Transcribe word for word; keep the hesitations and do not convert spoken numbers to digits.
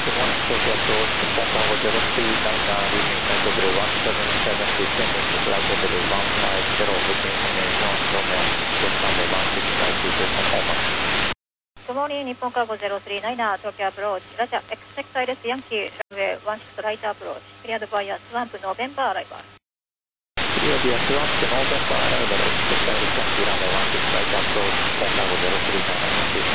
Good morning, Tokyo approach, Nippon Cargo zero three nine nine, reaching flight level one seven seven, descending to flight level one five zero, with information from Jet runway one six five two to Tacoma. Good morning, Nippon Cargo zero three nine nine, Tokyo approach, Roger, expect Silence Yankee, runway one six right approach, cleared via Swamp November arrival. Cleared via Swamp November arrival, expect Silence Yankee, runway one six right approach, Nippon Cargo zero three nine nine, thank you.